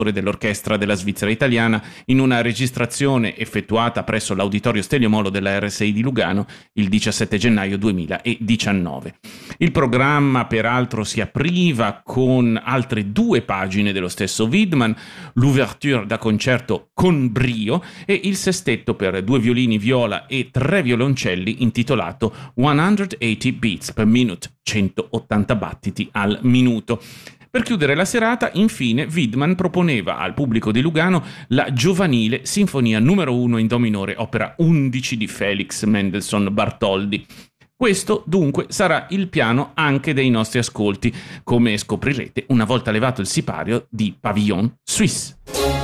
dell'Orchestra della Svizzera Italiana in una registrazione effettuata presso l'Auditorio Stelio Molo della RSI di Lugano il 17 gennaio 2019. Il programma peraltro si apriva con altre 2 pagine dello stesso Wiedemann, l'ouverture da concerto con brio e il sestetto per 2 violini, viola e 3 violoncelli intitolato 180 beats per minute, 180 battiti al minuto. Per chiudere la serata, infine, Wiedemann proponeva al pubblico di Lugano la giovanile Sinfonia numero 1 in Do minore, opera 11 di Felix Mendelssohn Bartholdy. Questo, dunque, sarà il piano anche dei nostri ascolti, come scoprirete una volta levato il sipario di Pavillon Suisse.